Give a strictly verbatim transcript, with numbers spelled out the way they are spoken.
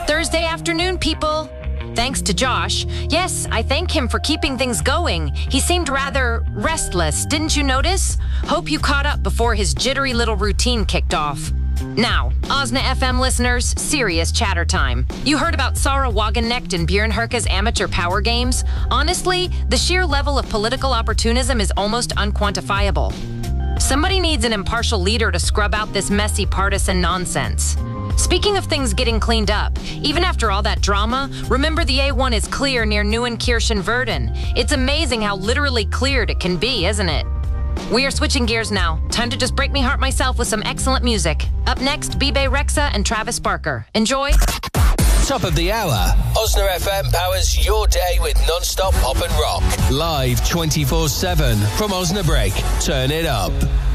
Thursday afternoon, people. Thanks to Josh. Yes, I thank him for keeping things going. He seemed rather restless, didn't you notice? Hope you caught up before his jittery little routine kicked off. Now, Osna F M listeners, serious chatter time. You heard about Sarah Wagenknecht and Björn Herka's amateur power games? Honestly, the sheer level of political opportunism is almost unquantifiable. Somebody needs an impartial leader to scrub out this messy partisan nonsense. Speaking of things getting cleaned up, even after all that drama, remember the A one is clear near Neuenkirchen-Verden. It's amazing how literally cleared it can be, isn't it? We are switching gears now. Time to just break me heart myself with some excellent music. Up next, Bibe Rexa and Travis Barker. Enjoy. Top of the hour. Osna F M powers your day with non-stop pop and rock. Live twenty-four seven from Osnabrück. Turn it up.